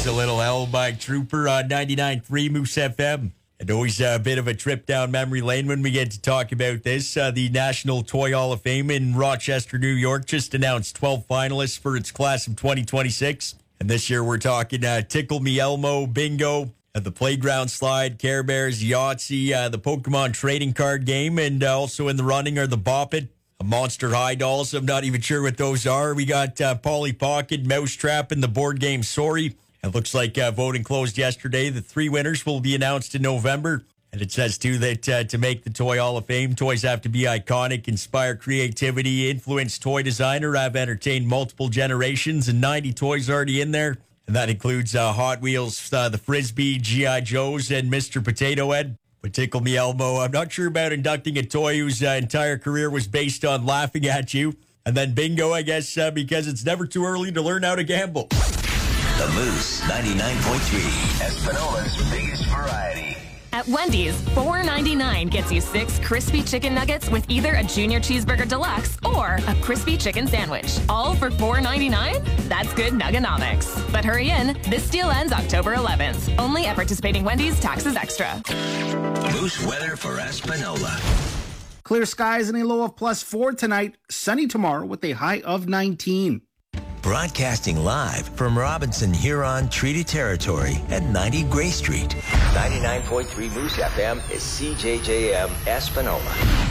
a little Hellbike Trooper on 99.3 Moose FM. And always a bit of a trip down memory lane when we get to talk about this. The National Toy Hall of Fame in Rochester, New York just announced 12 finalists for its class of 2026. And this year we're talking Tickle Me Elmo, Bingo, the Playground Slide, Care Bears, Yahtzee, the Pokemon trading card game, and also in the running are the Bop It, Monster High Dolls. I'm not even sure what those are. We got Polly Pocket, Mousetrap, and the board game Sorry. It looks like voting closed yesterday. The 3 winners will be announced in November. And it says, too, that to make the Toy Hall of Fame, toys have to be iconic, inspire creativity, influence toy designer, have entertained multiple generations, and 90 toys already in there. And that includes Hot Wheels, the Frisbee, G.I. Joes, and Mr. Potato Head. But Tickle Me Elmo, I'm not sure about inducting a toy whose entire career was based on laughing at you. And then Bingo, I guess, because it's never too early to learn how to gamble. The Moose 99.3, Espanola's biggest variety. At Wendy's, $4.99 gets you 6 crispy chicken nuggets with either a Junior Cheeseburger Deluxe or a crispy chicken sandwich. All for $4.99? That's good nugganomics. But hurry in, this deal ends October 11th. Only at participating Wendy's, taxes extra. Moose weather for Espanola. Clear skies and a low of +4 tonight. Sunny tomorrow with a high of 19. Broadcasting live from Robinson Huron Treaty Territory at 90 Gray Street. 99.3 Moose FM is CJJM Espanola.